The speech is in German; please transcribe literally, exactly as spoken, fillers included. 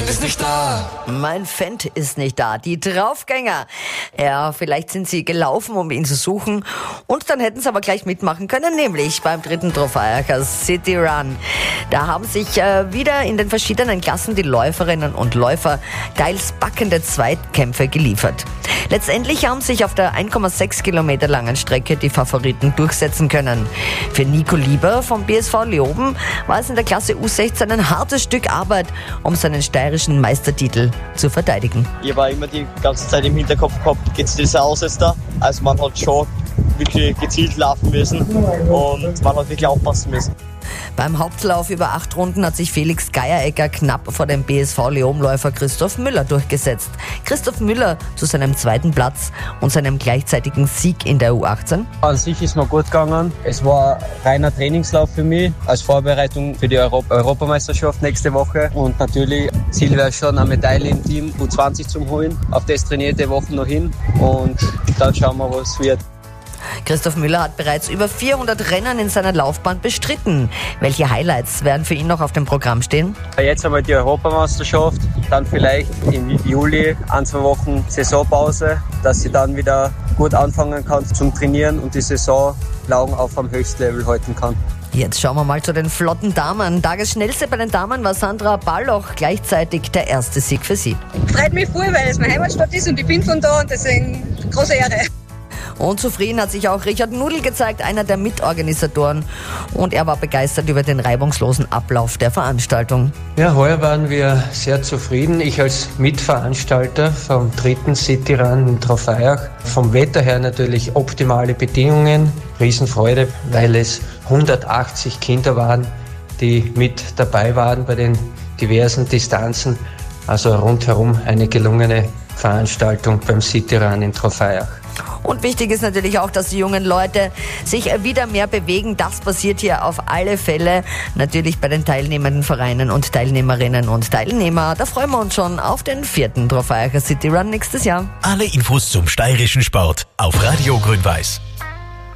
Fan ist nicht da. Mein Fan ist nicht da. Die Draufgänger. Ja, vielleicht sind sie gelaufen, um ihn zu suchen. Und dann hätten sie aber gleich mitmachen können, nämlich beim dritten Trofeiacher City Run. Da haben sich äh, wieder in den verschiedenen Klassen die Läuferinnen und Läufer teils packende Zweitkämpfe geliefert. Letztendlich haben sich auf der eins Komma sechs Kilometer langen Strecke die Favoriten durchsetzen können. Für Nico Lieber vom B S V Leoben war es in der Klasse U sechzehn ein hartes Stück Arbeit, um seinen steirischen Meistertitel zu verteidigen. Ich war immer die ganze Zeit im Hinterkopf gehabt, geht's das aus jetzt da? Also man hat schon wirklich gezielt laufen müssen und man hat wirklich aufpassen müssen. Beim Hauptlauf über acht Runden hat sich Felix Geierecker knapp vor dem B S V Leoben-Läufer Christoph Müller durchgesetzt. Christoph Müller zu seinem zweiten Platz und seinem gleichzeitigen Sieg in der U achtzehn. An sich ist mir gut gegangen. Es war reiner Trainingslauf für mich als Vorbereitung für die Europ- Europameisterschaft nächste Woche. Und natürlich Ziel wäre schon eine Medaille im Team U zwanzig zum holen. Auf das trainierte Woche noch hin und dann schauen wir, was wird. Christoph Müller hat bereits über vierhundert Rennen in seiner Laufbahn bestritten. Welche Highlights werden für ihn noch auf dem Programm stehen? Jetzt einmal die Europameisterschaft, dann vielleicht im Juli ein, zwei Wochen Saisonpause, dass sie dann wieder gut anfangen kann zum Trainieren und die Saison lang auf am höchsten Level halten kann. Jetzt schauen wir mal zu den flotten Damen. Tagesschnellste bei den Damen war Sandra Balloch, gleichzeitig der erste Sieg für sie. Freut mich voll, weil es meine Heimatstadt ist und ich bin von da und deswegen große Ehre. Und zufrieden hat sich auch Richard Nudel gezeigt, einer der Mitorganisatoren. Und er war begeistert über den reibungslosen Ablauf der Veranstaltung. Ja, heuer waren wir sehr zufrieden. Ich als Mitveranstalter vom dritten City Run in Trofeiach. Vom Wetter her natürlich optimale Bedingungen. Riesenfreude, weil es hundertachtzig Kinder waren, die mit dabei waren bei den diversen Distanzen. Also rundherum eine gelungene Veranstaltung beim City Run in Trofeiach. Und wichtig ist natürlich auch, dass die jungen Leute sich wieder mehr bewegen. Das passiert hier auf alle Fälle. Natürlich bei den teilnehmenden Vereinen und Teilnehmerinnen und Teilnehmer. Da freuen wir uns schon auf den vierten Trofeiacher City Run nächstes Jahr. Alle Infos zum steirischen Sport auf Radio Grün-Weiß.